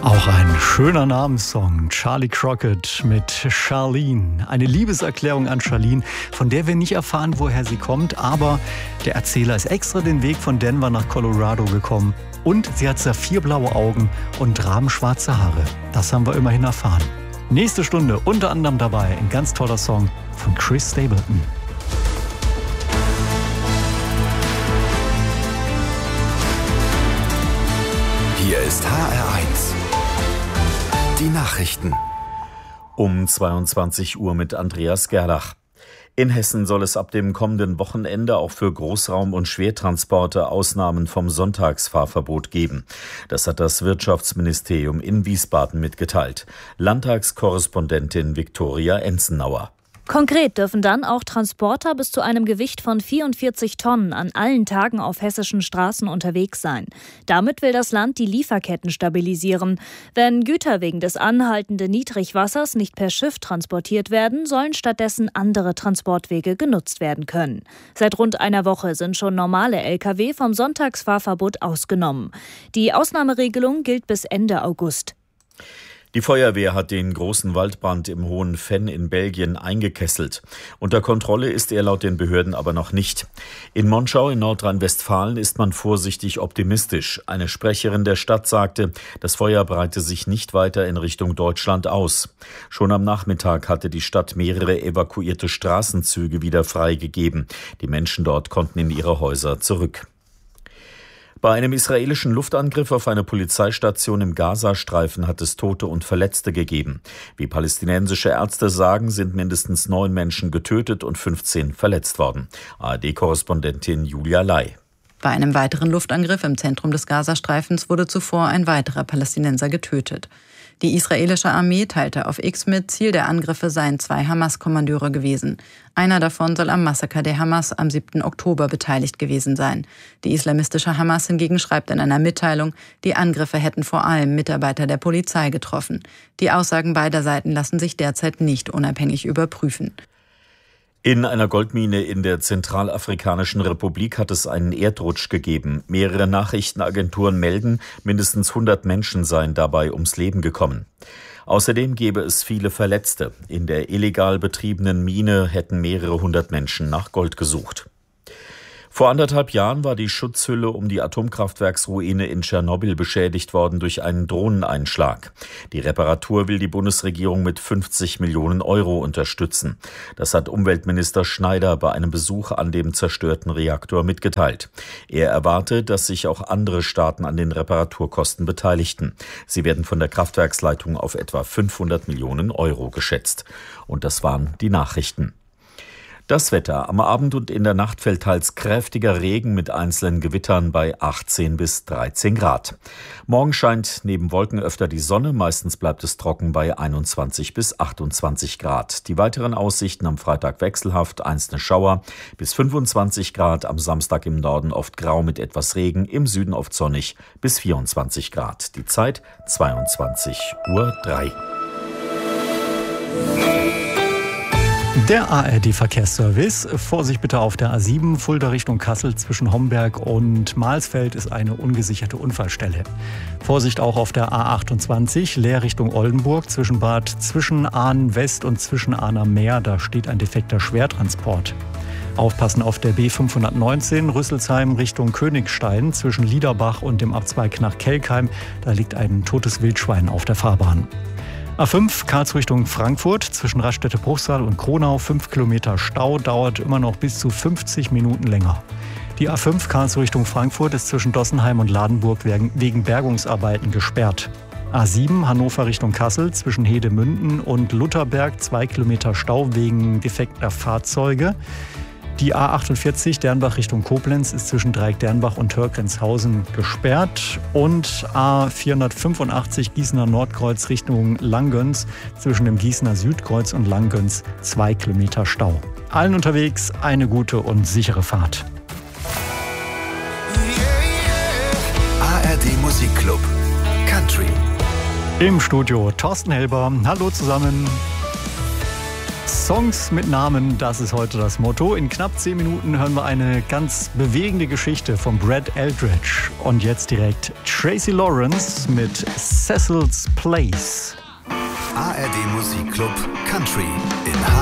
Auch ein schöner Namenssong, Charlie Crockett mit Charlene. Eine Liebeserklärung an Charlene, von der wir nicht erfahren, woher sie kommt, aber der Erzähler ist extra den Weg von Denver nach Colorado gekommen. Und sie hat saphirblaue Augen und rabenschwarze Haare. Das haben wir immerhin erfahren. Nächste Stunde unter anderem dabei ein ganz toller Song von Chris Stapleton. Hier ist HR1. Die Nachrichten. Um 22 Uhr mit Andreas Gerlach. In Hessen soll es ab dem kommenden Wochenende auch für Großraum- und Schwertransporte Ausnahmen vom Sonntagsfahrverbot geben. Das hat das Wirtschaftsministerium in Wiesbaden mitgeteilt. Landtagskorrespondentin Viktoria Enzenauer. Konkret dürfen dann auch Transporter bis zu einem Gewicht von 44 Tonnen an allen Tagen auf hessischen Straßen unterwegs sein. Damit will das Land die Lieferketten stabilisieren. Wenn Güter wegen des anhaltenden Niedrigwassers nicht per Schiff transportiert werden, sollen stattdessen andere Transportwege genutzt werden können. Seit rund einer Woche sind schon normale Lkw vom Sonntagsfahrverbot ausgenommen. Die Ausnahmeregelung gilt bis Ende August. Die Feuerwehr hat den großen Waldbrand im Hohen Venn in Belgien eingekesselt. Unter Kontrolle ist er laut den Behörden aber noch nicht. In Monschau in Nordrhein-Westfalen ist man vorsichtig optimistisch. Eine Sprecherin der Stadt sagte, das Feuer breite sich nicht weiter in Richtung Deutschland aus. Schon am Nachmittag hatte die Stadt mehrere evakuierte Straßenzüge wieder freigegeben. Die Menschen dort konnten in ihre Häuser zurück. Bei einem israelischen Luftangriff auf eine Polizeistation im Gazastreifen hat es Tote und Verletzte gegeben. Wie palästinensische Ärzte sagen, sind mindestens 9 Menschen getötet und 15 verletzt worden. ARD-Korrespondentin Julia Lai. Bei einem weiteren Luftangriff im Zentrum des Gazastreifens wurde zuvor ein weiterer Palästinenser getötet. Die israelische Armee teilte auf X mit, Ziel der Angriffe seien 2 Hamas-Kommandeure gewesen. Einer davon soll am Massaker der Hamas am 7. Oktober beteiligt gewesen sein. Die islamistische Hamas hingegen schreibt in einer Mitteilung, die Angriffe hätten vor allem Mitarbeiter der Polizei getroffen. Die Aussagen beider Seiten lassen sich derzeit nicht unabhängig überprüfen. In einer Goldmine in der Zentralafrikanischen Republik hat es einen Erdrutsch gegeben. Mehrere Nachrichtenagenturen melden, mindestens 100 Menschen seien dabei ums Leben gekommen. Außerdem gäbe es viele Verletzte. In der illegal betriebenen Mine hätten mehrere 100 Menschen nach Gold gesucht. Vor 1,5 Jahren war die Schutzhülle um die Atomkraftwerksruine in Tschernobyl beschädigt worden durch einen Drohneneinschlag. Die Reparatur will die Bundesregierung mit 50 Millionen Euro unterstützen. Das hat Umweltminister Schneider bei einem Besuch an dem zerstörten Reaktor mitgeteilt. Er erwarte, dass sich auch andere Staaten an den Reparaturkosten beteiligten. Sie werden von der Kraftwerksleitung auf etwa 500 Millionen Euro geschätzt. Und das waren die Nachrichten. Das Wetter. Am Abend und in der Nacht fällt teils kräftiger Regen mit einzelnen Gewittern bei 18 bis 13 Grad. Morgen scheint neben Wolken öfter die Sonne, meistens bleibt es trocken bei 21 bis 28 Grad. Die weiteren Aussichten am Freitag wechselhaft, einzelne Schauer bis 25 Grad, am Samstag im Norden oft grau mit etwas Regen, im Süden oft sonnig bis 24 Grad. Die Zeit 22:03 Uhr. Der ARD-Verkehrsservice. Vorsicht bitte auf der A7, Fulda Richtung Kassel zwischen Homberg und Mahlsfeld ist eine ungesicherte Unfallstelle. Vorsicht auch auf der A28, Leer Richtung Oldenburg zwischen Bad Zwischenahn West und Zwischenahn am Meer. Da steht ein defekter Schwertransport. Aufpassen auf der B519 Rüsselsheim Richtung Königstein zwischen Liederbach und dem Abzweig nach Kelkheim. Da liegt ein totes Wildschwein auf der Fahrbahn. A5 Karlsruhe Richtung Frankfurt zwischen Raststätte-Bruchsal und Kronau 5 Kilometer Stau, dauert immer noch bis zu 50 Minuten länger. Die A5 Karlsruhe Richtung Frankfurt ist zwischen Dossenheim und Ladenburg wegen Bergungsarbeiten gesperrt. A7 Hannover Richtung Kassel zwischen Hedemünden und Lutherberg 2 Kilometer Stau wegen defekter Fahrzeuge. Die A48 Dernbach Richtung Koblenz ist zwischen Dreieck-Dernbach und Hörgrenzhausen gesperrt. Und A485 Gießener Nordkreuz Richtung Langgöns zwischen dem Gießener Südkreuz und Langgöns 2 Kilometer Stau. Allen unterwegs eine gute und sichere Fahrt. ARD Musikclub Country. Im Studio Thorsten Helber. Hallo zusammen. Songs mit Namen, das ist heute das Motto. In knapp 10 Minuten hören wir eine ganz bewegende Geschichte von Brad Eldredge. Und jetzt direkt Tracy Lawrence mit Cecil's Place. ARD Musikclub Country in